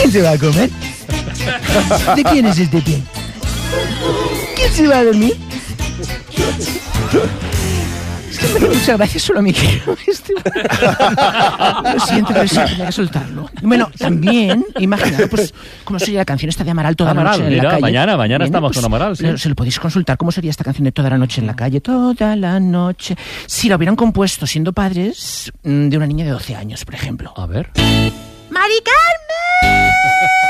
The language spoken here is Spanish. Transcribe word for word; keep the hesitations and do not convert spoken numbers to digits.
¿Quién se va a comer? ¿De quién es este pie? ¿Quién se va a dormir? Es que me hace mucha gracia solo a mí que este... Lo siento, pero sí, tenía que soltarlo. Bueno, también, imaginad, pues, cómo sería la canción esta de Amaral toda Amaral, la noche en mira, la calle. mañana, mañana Bien, estamos pues, con Amaral, sí. Se lo podéis consultar, cómo sería esta canción de toda la noche en la calle. Toda la noche. Si la hubieran compuesto siendo padres de una niña de doce años, por ejemplo. A ver. ¡Mari Carmen!